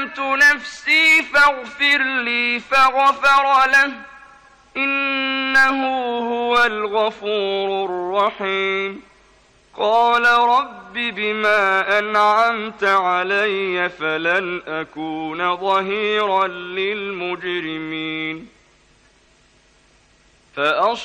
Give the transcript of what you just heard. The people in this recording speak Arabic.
ظلمت نفسي فاغفر لي فغفر له إنه هو الغفور الرحيم. قال رب بما أنعمت علي فلن أكون ظهيرا للمجرمين.